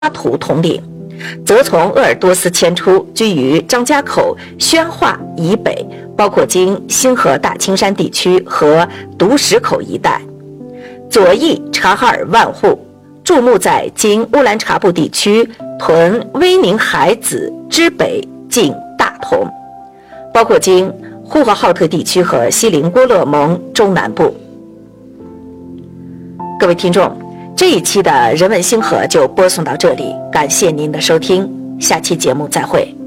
图统领，则从鄂尔多斯迁出，居于张家口、宣化以北，包括今新河大青山地区和独石口一带。左翼察哈尔万户，驻牧在今乌兰察布地区屯威宁海子之北近大同，包括今呼和浩特地区和锡林郭勒盟中南部。各位听众，这一期的人文星河就播送到这里，感谢您的收听，下期节目再会。